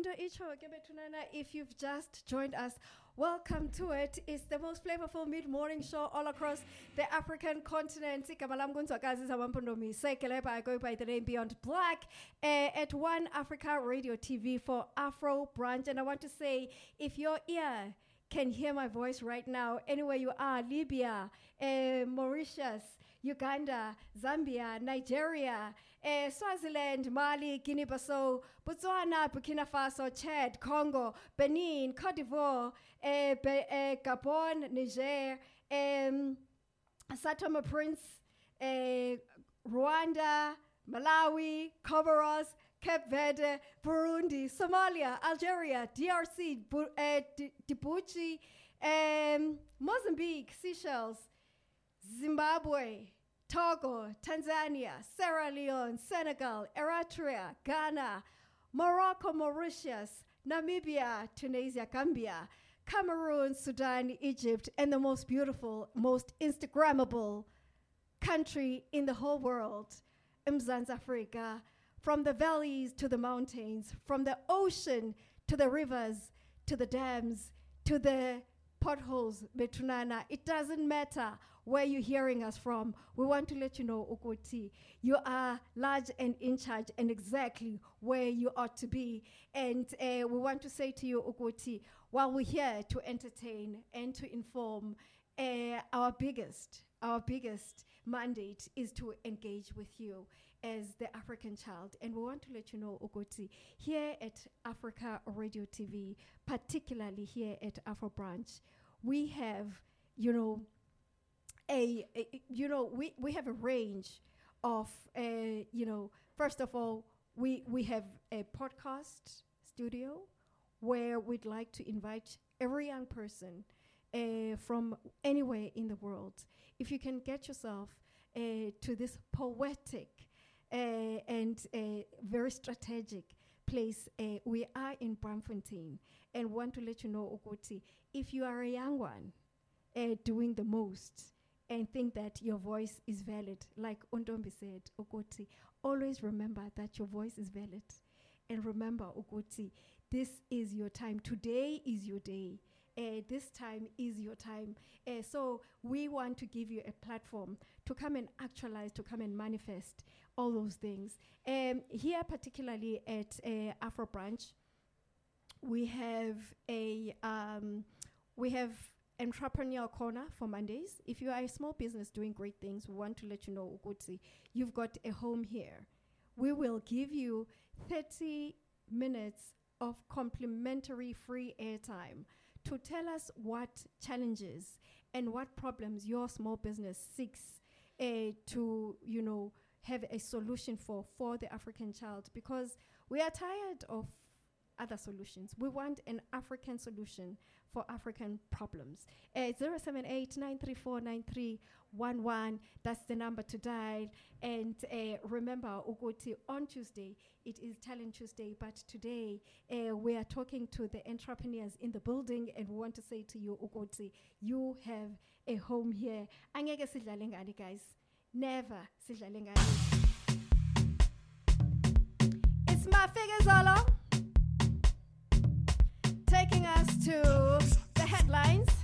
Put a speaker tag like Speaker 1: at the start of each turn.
Speaker 1: Into Icho Gebetunana, if you've just joined us, welcome to it. It's the most flavorful mid-morning show all across the African continent. I go by the name Beyond Black at One Africa Radio TV for Afro Branch. And I want to say, if your ear can hear my voice right now, anywhere you are, Libya, Mauritius, Uganda, Zambia, Nigeria, Swaziland, Mali, Guinea-Bissau, Botswana, Burkina Faso, Chad, Congo, Benin, Cote d'Ivoire, Gabon, Niger, Sao Tome and Principe, Rwanda, Malawi, Comoros, Cape Verde, Burundi, Somalia, Algeria, DRC, Djibouti, Mozambique, Seychelles, Zimbabwe, Togo, Tanzania, Sierra Leone, Senegal, Eritrea, Ghana, Morocco, Mauritius, Namibia, Tunisia, Gambia, Cameroon, Sudan, Egypt, and the most beautiful, most Instagrammable country in the whole world, Mzansi Africa. From the valleys to the mountains, from the ocean to the rivers, to the dams, to the potholes, Betunana. It doesn't matter where you're hearing us from. We want to let you know, Ukoti, you are large and in charge and exactly where you ought to be. And we want to say to you, Ukoti, while we're here to entertain and to inform, our biggest mandate is to engage with you as the African child. And we want to let you know, Ogoti, here at Africa Radio TV, particularly here at Afro Branch, we have, we have a range of, first of all, we have a podcast studio where we'd like to invite every young person from anywhere in the world. If you can get yourself to this poetic and very strategic place, we are in Braamfontein, and want to let you know, Ogoti, if you are a young one doing the most and think that your voice is valid, like Ondombi said, Ogoti, always remember that your voice is valid. And remember, Ogoti, this is your time. Today is your day. This time is your time. So we want to give you a platform to come and actualize, to come and manifest all those things. Here, particularly at Afro Branch, we have Entrepreneur Corner for Mondays. If you are a small business doing great things, we want to let you know, Ukutsi, you've got a home here. We will give you 30 minutes of complimentary free airtime to tell us what challenges and what problems your small business seeks to, have a solution for the African child, because we are tired of other solutions. We want an African solution for African problems. 078-934-9311, that's the number to dial. And remember, Ogoti, on Tuesday, it is Talent Tuesday, but today we are talking to the entrepreneurs in the building, and we want to say to you, Ogoti, you have a home here. Angeke sidlale ngani, guys. Never sidlale ngani. It's my figures all taking us to the headlines.